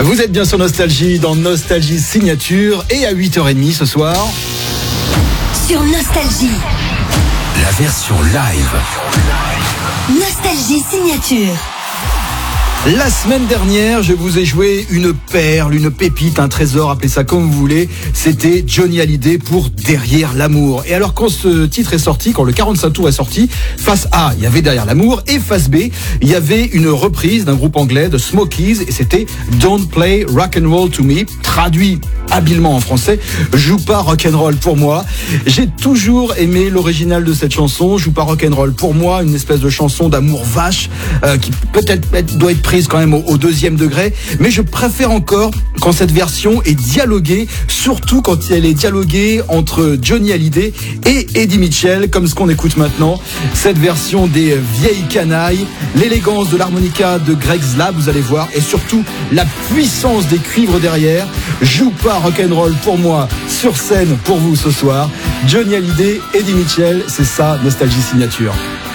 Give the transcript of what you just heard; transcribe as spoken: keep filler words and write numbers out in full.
Vous êtes bien sur Nostalgie, dans Nostalgie Signature, et à huit heures trente ce soir... Sur Nostalgie, la version live. Nostalgie Signature. La semaine dernière, je vous ai joué une perle, une pépite, un trésor, appelez ça comme vous voulez. C'était Johnny Hallyday pour Derrière l'amour. Et alors quand ce titre est sorti, quand le quarante-cinq tours est sorti, face A, il y avait Derrière l'amour, et face B, il y avait une reprise d'un groupe anglais de Smokies, et c'était Don't Play Rock and Roll to Me, traduit habilement en français, Joue pas rock and roll pour moi. J'ai toujours aimé l'original de cette chanson, Joue pas rock and roll pour moi, une espèce de chanson d'amour vache euh, qui peut-être doit être prise quand même au, au deuxième degré, mais je préfère encore quand cette version est dialoguée, surtout quand elle est dialoguée entre Johnny Hallyday et Eddie Mitchell, comme ce qu'on écoute maintenant. Cette version des vieilles canailles, l'élégance de l'harmonica de Greg Slab, vous allez voir, et surtout la puissance des cuivres derrière. Joue pas rock'n'roll pour moi sur scène pour vous ce soir. Johnny Hallyday, Eddie Mitchell, c'est ça, Nostalgie Signature.